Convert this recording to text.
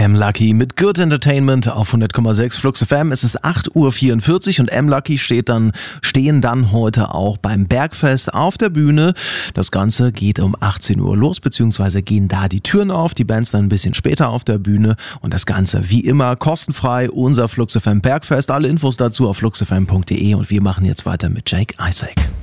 M-Lucky mit Good Entertainment auf 100,6 Flux FM. Es ist 8:44 Uhr und M-Lucky stehen dann heute auch beim Bergfest auf der Bühne. Das Ganze geht um 18 Uhr los, beziehungsweise gehen da die Türen auf. Die Bands dann ein bisschen später auf der Bühne und das Ganze wie immer kostenfrei. Unser Flux FM Bergfest. Alle Infos dazu auf fluxfm.de und wir machen jetzt weiter mit Jake Isaac.